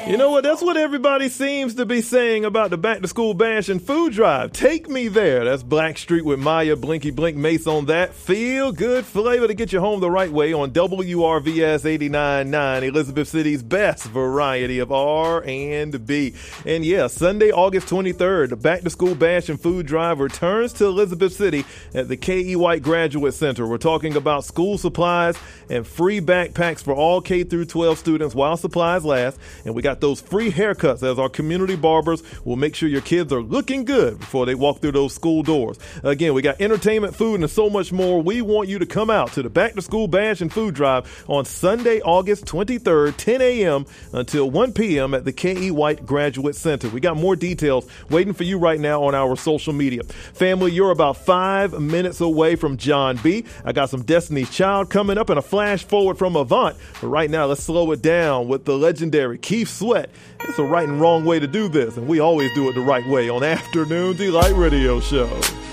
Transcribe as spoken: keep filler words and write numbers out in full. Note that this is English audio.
You know what? That's what everybody seems to be saying about the Back to School Bash and Food Drive. Take me there. That's Blackstreet with Maya, Blinky Blink Mace on that. Feel good flavor to get you home the right way on W R V S eighty-nine point nine, Elizabeth City's best variety of R and B. And yeah, Sunday, August twenty-third, the Back to School Bash and Food Drive returns to Elizabeth City at the K E. White Graduate Center. We're talking about school supplies and free backpacks for all K through twelve students while supplies last. And we got those free haircuts as our community barbers will make sure your kids are looking good before they walk through those school doors. Again, we got entertainment, food, and so much more. We want you to come out to the Back to School Bash and Food Drive on Sunday, August twenty-third, ten a.m. until one p.m. at the K E. White Graduate Center. We got more details waiting for you right now on our social media. Family, you're about five minutes away from John B. I got some Destiny's Child coming up and a flash forward from Avant. But right now, let's slow it down with the legendary Keith Sweat. It's a right and wrong way to do this, and we always do it the right way on Afternoon Delight Radio Show.